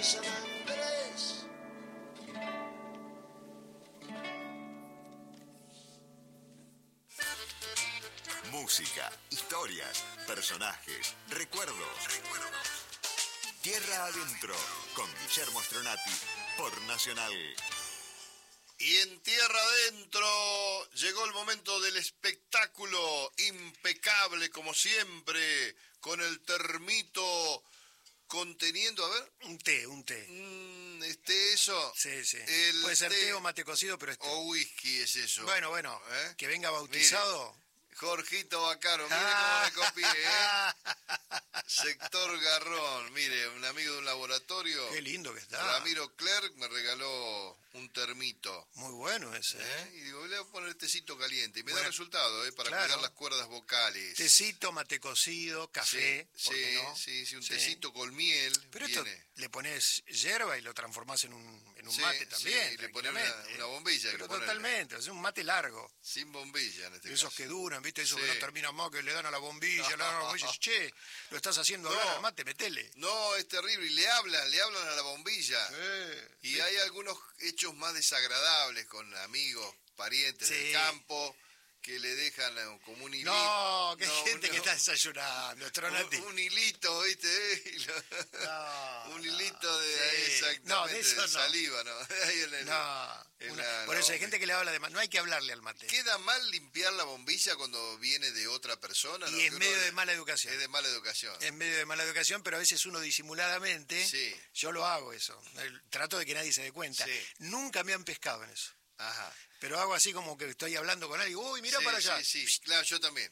San Andrés. Música, historias, personajes, recuerdos. Tierra Adentro, con Guillermo Stronati, por Nacional. Y en Tierra Adentro llegó el momento del espectáculo, impecable como siempre, con el termito conteniendo, a ver. Un té. Eso. Sí. El Puede ser té té o mate cocido, pero es té. o whisky es eso. Bueno, que venga bautizado. Mire, Jorgito Bacaro, mire cómo me copié, Sector Garrón, mire, un amigo de un laboratorio. Qué lindo que está. Ramiro Clerc me regaló un termito. Muy bueno ese. Y digo, le voy a poner tecito caliente. Y me Bueno, da resultado, para claro. cuidar las cuerdas vocales. Tecito, mate cocido, café. Sí, ¿por qué no? sí, un tecito con miel. Pero viene. esto le pones hierba y lo transformás en un Sí, mate también. sí, y le pones una bombilla. Pero hay que ponerle. totalmente, es un mate largo. Sin bombilla en este Esos caso. que duran, ¿viste? Esos Sí. que no terminan más, que le dan a la bombilla, le dan a la bombilla. Che, lo estás haciendo No. hablar al mate, metele. No, es terrible. Y le hablan a la bombilla. Y hay algunos hechos más desagradables con amigos, parientes del campo, que le dejan como un hilito. No, que hay gente que está desayunando, Stronati. Un hilito, ¿viste? Un hilito de exactamente No, de eso no. saliva, ¿no? Ahí Por eso hay gente que le habla de no hay que hablarle al mate. ¿Queda mal limpiar la bombilla cuando viene de otra persona? Y es medio de mala educación. Es de mala educación. Es medio de mala educación, pero a veces uno disimuladamente, yo lo hago eso. Trato de que nadie se dé cuenta. Sí. Nunca me han pescado en eso. Ajá. Pero hago así como que estoy hablando con alguien. Uy, mira para allá. Sí, claro, yo también.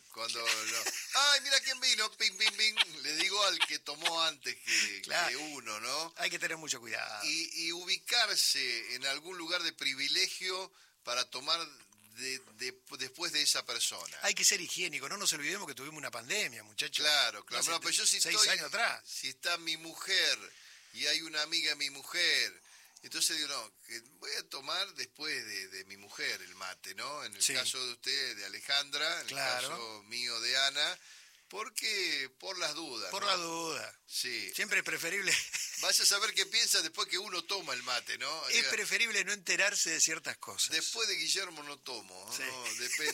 ¡Ay, mira quién vino! Ping, ping, ping. Le digo al que tomó antes que uno, ¿no? Hay que tener mucho cuidado. Y ubicarse en algún lugar de privilegio para tomar después de esa persona. Hay que ser higiénico. No nos olvidemos que tuvimos una pandemia, muchachos. Claro. No, pero yo 6 años atrás. Si está mi mujer y hay una amiga de mi mujer... Entonces digo, no, que voy a tomar después de mi mujer el mate, ¿no? En el caso de usted, de Alejandra, en el caso mío de Ana, porque por las dudas. Por ¿no? la duda. Sí. Siempre es preferible. Vaya a saber qué piensa después que uno toma el mate, ¿no? Es preferible no enterarse de ciertas cosas. Después de Guillermo no tomo, Sí. no,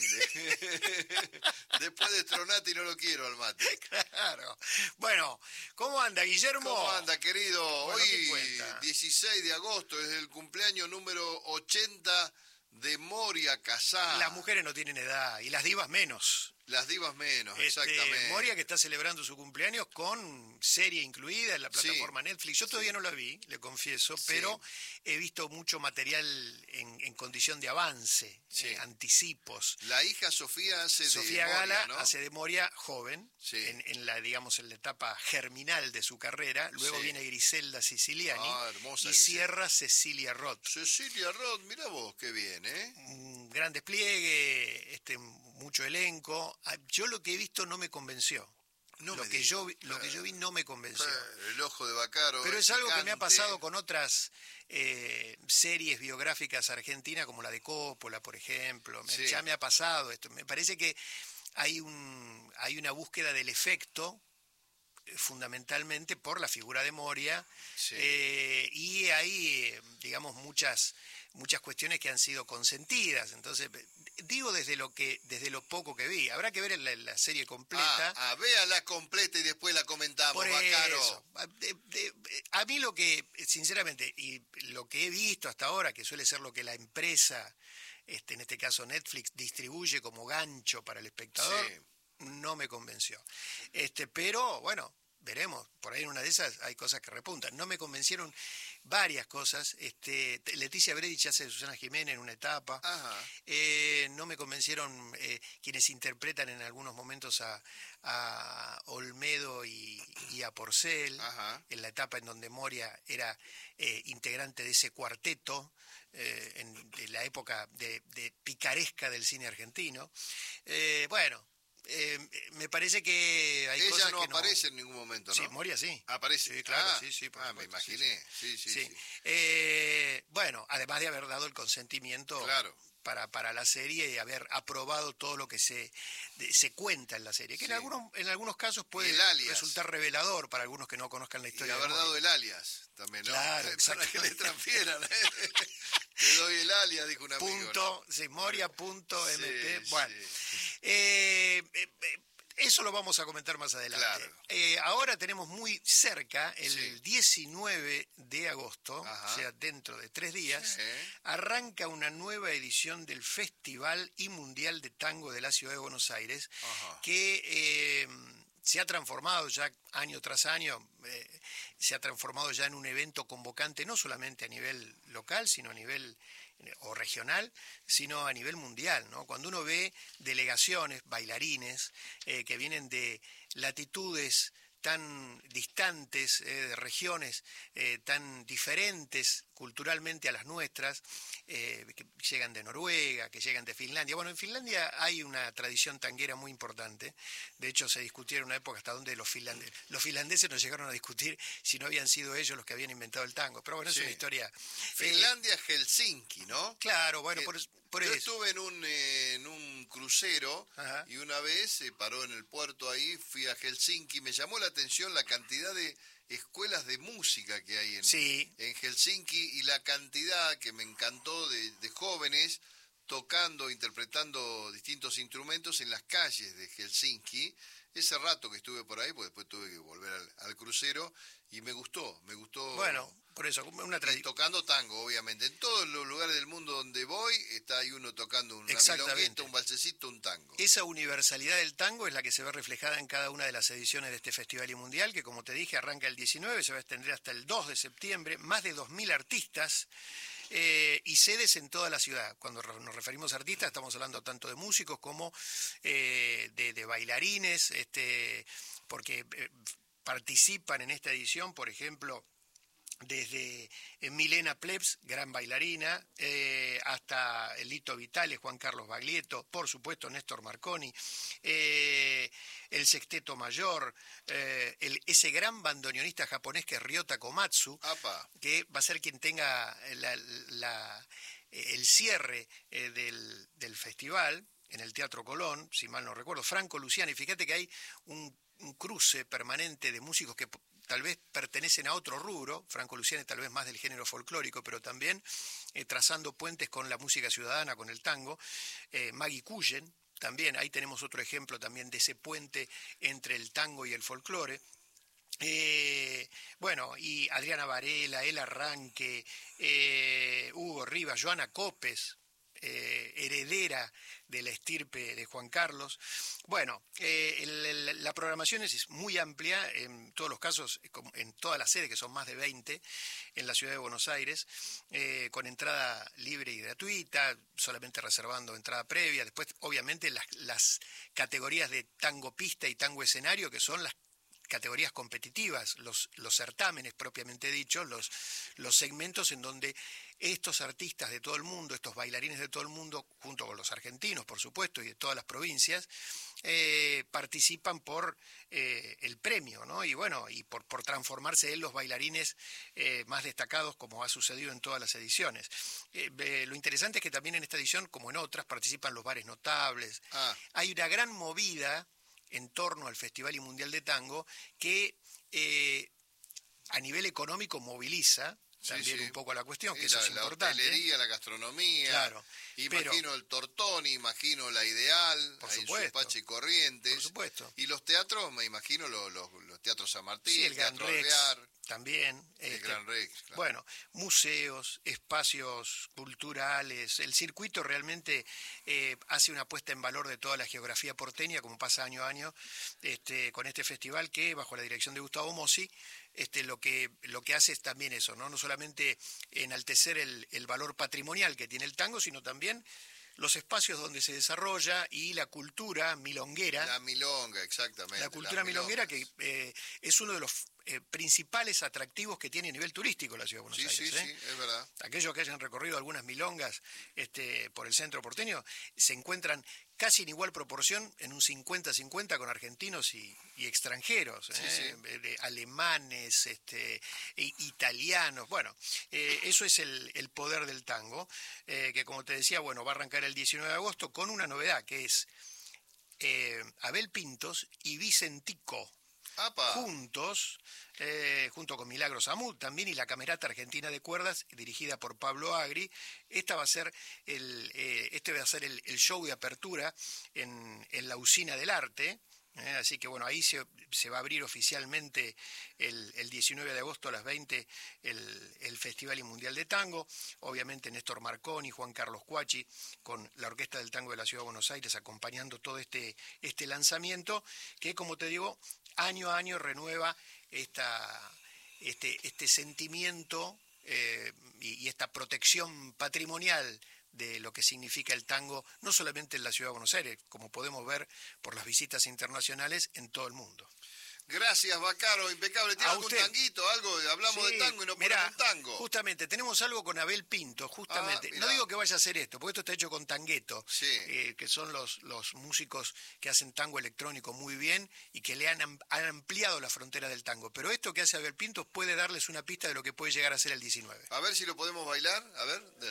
depende. Después de Stronati no lo quiero al mate. Claro. Bueno, ¿cómo anda, Guillermo? ¿Cómo anda, querido? Bueno, ¿qué Hoy, cuenta? 16 de agosto, es el cumpleaños número 80 de Moria Kazan. Las mujeres no tienen edad y las divas menos. Las divas menos, exactamente. Moria que está celebrando su cumpleaños con serie incluida en la plataforma Netflix. Yo todavía no la vi, le confieso, pero he visto mucho material en condición de avance, anticipos. La hija Sofía hace Sofía de Gala Moria, ¿no? hace de Moria joven, en la etapa germinal de su carrera. Luego viene Griselda Siciliani hermosa y Griselda. cierra Cecilia Roth. Cecilia Roth, mira vos, qué bien, ¿eh? Un gran despliegue, mucho elenco. Yo lo que he visto no me convenció. Lo que yo vi no me convenció. El ojo de Bacaro. Pero es algo que me ha picante. pasado con otras series biográficas argentinas, como la de Coppola, por ejemplo. Ya me ha pasado esto. Me parece que hay una búsqueda del efecto, fundamentalmente por la figura de Moria, y hay, digamos, muchas cuestiones que han sido consentidas. Entonces, digo desde lo poco que vi. Habrá que ver la serie completa. Véala completa y después la comentamos, Por Bacaro. eso. A mí lo que, sinceramente, y lo que he visto hasta ahora, que suele ser lo que la empresa, en este caso Netflix, distribuye como gancho para el espectador, no me convenció. Pero, bueno, veremos. Por ahí en una de esas hay cosas que repuntan. No me convencieron varias cosas. Leticia Bredich hace de Susana Jiménez en una etapa. No me convencieron quienes interpretan en algunos momentos a Olmedo y a Porcel, en la etapa en donde Moria era integrante de ese cuarteto, de la época de picaresca del cine argentino. Me parece que hay cosas Ella no que aparece en ningún momento, ¿no? Sí, Moria sí. ¿Aparece? Sí, claro, sí. Por me supuesto, imaginé. Sí. Bueno, además de haber dado el consentimiento para la serie y haber aprobado todo lo que se cuenta en la serie, que en algunos casos puede resultar revelador para algunos que no conozcan la historia. Y haber dado el alias también, ¿no? Claro, para que le transfieran. Te doy el alias, dijo un amigo. Punto, ¿no? Sí, moria.mp. Sí, bueno, sí. Eso lo vamos a comentar más adelante. Claro. Ahora tenemos muy cerca, el Sí. 19 de agosto, Ajá. o sea, dentro de 3 días, Sí. arranca una nueva edición del Festival y Mundial de Tango de la Ciudad de Buenos Aires, Ajá. que se ha transformado ya año tras año, se ha transformado ya en un evento convocante no solamente a nivel local, sino a nivel o regional, sino a nivel mundial, ¿no? Cuando uno ve delegaciones, bailarines, que vienen de latitudes tan distantes, de regiones tan diferentes culturalmente a las nuestras, que llegan de Noruega, que llegan de Finlandia. Bueno, en Finlandia hay una tradición tanguera muy importante. De hecho, se discutió en una época hasta donde los finlandeses nos llegaron a discutir si no habían sido ellos los que habían inventado el tango. Pero bueno, Sí. es una historia... Finlandia, Helsinki, ¿no? Claro, bueno, por Yo eso. estuve en un crucero. Ajá. Y una vez se paró en el puerto ahí, fui a Helsinki, me llamó la atención la cantidad de escuelas de música que hay Sí. en Helsinki y la cantidad que me encantó de jóvenes tocando, interpretando distintos instrumentos en las calles de Helsinki. Ese rato que estuve por ahí, pues después tuve que volver al crucero y me gustó. Bueno, por eso, una Y tradición. tocando tango, obviamente. En todos los lugares del mundo donde voy, está ahí uno tocando una Exactamente. milonguita, un balsecito, un tango. Esa universalidad del tango es la que se ve reflejada en cada una de las ediciones de este Festival y Mundial, que como te dije, arranca el 19, se va a extender hasta el 2 de septiembre, más de 2.000 artistas y sedes en toda la ciudad. Cuando nos referimos a artistas, estamos hablando tanto de músicos como de bailarines, porque participan en esta edición, por ejemplo, desde Milena Plebs, gran bailarina, hasta Lito Vitale, Juan Carlos Baglietto, por supuesto Néstor Marconi, el Sexteto Mayor, ese gran bandoneonista japonés que es Ryota Komatsu, ¡Apa! que va a ser quien tenga el cierre del festival en el Teatro Colón, si mal no recuerdo, Franco Luciani. Fíjate que hay un cruce permanente de músicos que tal vez pertenecen a otro rubro, Franco Luciani tal vez más del género folclórico, pero también trazando puentes con la música ciudadana, con el tango. Maggie Cullen, también, ahí tenemos otro ejemplo también de ese puente entre el tango y el folclore. Bueno, y Adriana Varela, El Arranque, Hugo Rivas, Joana Copes, heredera de la estirpe de Juan Carlos. Bueno, la programación es muy amplia, en todos los casos, en todas las sedes, que son más de 20 en la ciudad de Buenos Aires, con entrada libre y gratuita, solamente reservando entrada previa. Después, obviamente, las categorías de tango pista y tango escenario, que son las categorías competitivas, los certámenes propiamente dichos, los segmentos en donde estos artistas de todo el mundo, estos bailarines de todo el mundo, junto con los argentinos, por supuesto, y de todas las provincias, participan por el premio, ¿no? Y bueno, y por transformarse en los bailarines más destacados, como ha sucedido en todas las ediciones. Lo interesante es que también en esta edición, como en otras, participan los bares notables. Hay una gran movida en torno al Festival y Mundial de Tango, que a nivel económico moviliza también un poco la cuestión, que eso es importante. La hotelería, la gastronomía, claro, imagino el Tortoni, imagino la Ideal, por ahí supuesto, en Supache y Corrientes. Por supuesto. Y los teatros, me imagino los teatros San Martín, sí, el Gran Teatro Rex, Alvear. también. El Gran Rex, claro. Bueno, museos, espacios culturales, el circuito realmente hace una puesta en valor de toda la geografía porteña, como pasa año a año, con este festival que, bajo la dirección de Gustavo Mossi, lo que hace es también eso, ¿no? No solamente enaltecer el valor patrimonial que tiene el tango, sino también los espacios donde se desarrolla y la cultura milonguera. La milonga, exactamente. La cultura milonguera, que es uno de los principales atractivos que tiene a nivel turístico la Ciudad de Buenos Aires. Sí, es verdad. Aquellos que hayan recorrido algunas milongas por el centro porteño se encuentran casi en igual proporción, en un 50-50 con argentinos y extranjeros, de alemanes, italianos. Bueno, eso es el poder del tango, que como te decía, bueno, va a arrancar el 19 de agosto con una novedad, que es Abel Pintos y Vicentico. ¡Apa! junto con Milagros Amud también, y la Camerata Argentina de Cuerdas, dirigida por Pablo Agri. Este va a ser el show de apertura en la Usina del Arte. Así que bueno, ahí se va a abrir oficialmente el 19 de agosto a las 20 el Festival y Mundial de Tango. Obviamente Néstor Marconi, Juan Carlos Cuachi, con la Orquesta del Tango de la Ciudad de Buenos Aires acompañando todo este lanzamiento, que como te digo, año a año renueva este sentimiento y esta protección patrimonial de lo que significa el tango, no solamente en la Ciudad de Buenos Aires, como podemos ver por las visitas internacionales en todo el mundo. Gracias, Baccaro, impecable. ¿Tiene algún tanguito, algo? Hablamos de tango y no ponemos un tango. Justamente, tenemos algo con Abel Pinto, justamente. No digo que vaya a hacer esto, porque esto está hecho con Tangueto, que son los músicos que hacen tango electrónico muy bien y que le han ampliado la frontera del tango. Pero esto que hace Abel Pinto puede darles una pista de lo que puede llegar a ser el 19. A ver si lo podemos bailar, a ver.